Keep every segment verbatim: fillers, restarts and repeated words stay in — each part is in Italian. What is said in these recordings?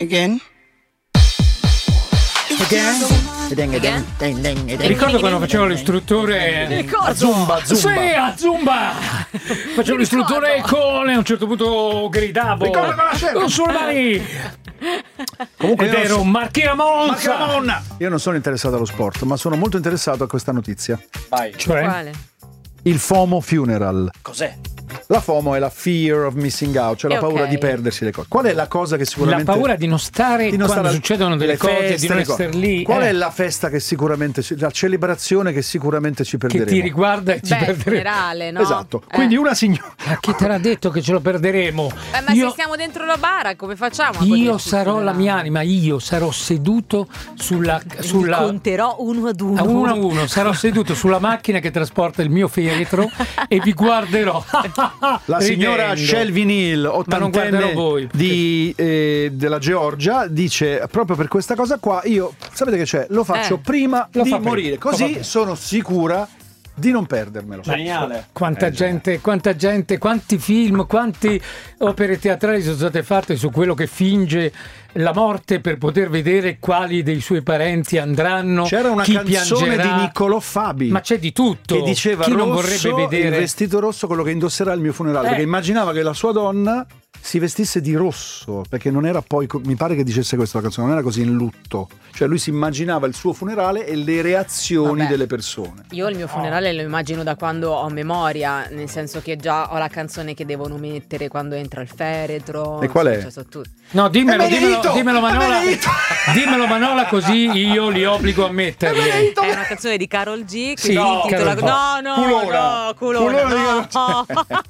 Again? Again? Ricordo quando facevo l'istruttore a Zumba, Zumba. Sì, a Zumba. Facevo l'istruttore con e a un certo punto gridavo con sulle mani. Comunque ed ero so... Marchia Monza. Io non sono interessato allo sport, ma sono molto interessato a questa notizia. Vai. Cioè? Quale? Il FOMO Funeral. Cos'è? La FOMO è la fear of missing out, cioè la okay. paura di perdersi le cose. Qual è la cosa che sicuramente... La paura di non stare di non quando stare succedono delle cose, feste, di non essere lì. Qual eh. è la festa che sicuramente, ci... la celebrazione che sicuramente ci perderemo? Che ti riguarda e ci Beh, perderemo. generale, no? Esatto. Eh. Quindi una signora... Ma chi te l'ha detto che ce lo perderemo? Eh, ma io... se siamo dentro la bara, come facciamo? a Io poterci sarò superare? la mia anima, io sarò seduto sulla... sulla... Li conterò uno ad uno. A uno a uno, sarò seduto sulla macchina che trasporta il mio feretro e vi guarderò. La signora Shelby Neal, ottantenne voi, di, eh, della Georgia, dice proprio per questa cosa qua, io, sapete che c'è? Lo faccio Eh. prima Lo di fa prima. morire, Lo fa così prima. sono sicura di non perdermelo. Geniale. Quanta Eh, gente, quanta gente, quanti film, quante opere teatrali sono state fatte su quello che finge la morte per poter vedere quali dei suoi parenti andranno. C'era una chi canzone piangerà. di Niccolò Fabi, Ma c'è di tutto. che diceva chi rosso, non vorrebbe vedere il vestito rosso, quello che indosserà al mio funerale, Eh. perché immaginava che la sua donna si vestisse di rosso, perché non era poi, mi pare che dicesse questo la canzone, non era così in lutto, cioè lui si immaginava il suo funerale e le reazioni Vabbè. delle persone. Io il mio funerale lo immagino da quando ho memoria, nel senso che già ho la canzone che devono mettere quando entra il feretro. E qual è? Cioè, so tutto. No, dimmelo, È dimmelo, Benedito! dimmelo È Manola. Benedito! Dimmelo Manola, così io li obbligo a metterli. È una canzone di Karol G che Sì, si no, intitola Karol G. No, no, Culona. no, culona, Culona no.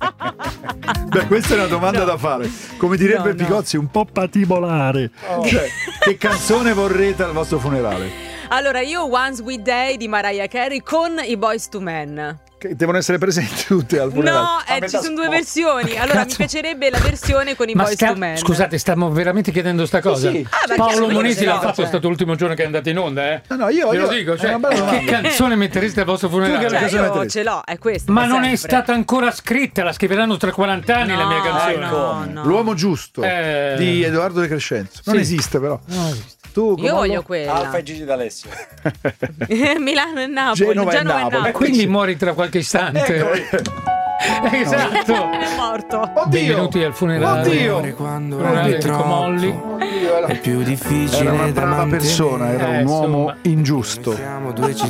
Beh, questa è una domanda No. da fare. Come direbbe No, no. Picozzi, un po' patibolare. Cioè, che canzone vorrete al vostro funerale? Allora, io One Sweet Day di Mariah Carey con i Boyz two Men. Che devono essere presenti tutte al funerale. No, eh, metà ci sono due spot. versioni. Allora, mi Cazzo. piacerebbe la versione con i Ma Boyz sta- two Men. scusate, stiamo veramente chiedendo sta cosa? sì. Ah, perché Paolo sì, Moniti sì, l'ha no, fatto, cioè. è stato l'ultimo giorno che è andato in onda, eh? No, no, io, Ve lo io- dico, è cioè, una bella che domanda. canzone mettereste al vostro funerale? che- Cioè, cosa io metteresti? ce l'ho, è questa. Ma da non è sempre. stata ancora scritta, la scriveranno tra quaranta anni la mia No, canzone. no, no. L'uomo giusto Eh. di Edoardo De Crescenzo. Non Sì. esiste, però. No, esiste. Tu, Io Comallo? voglio quella. Alfa e Gigi D'Alessio. Milano e Napoli. Genova e Napoli. Napoli. Quindi muori tra qualche istante. Esatto. È morto. Oddio! Benvenuti al funerale. Oddio! Quando Funerale ami di Enrico Molli. troppo è più difficile Era una da brava mantenere. persona, era Eh, un uomo insomma. ingiusto. Siamo due città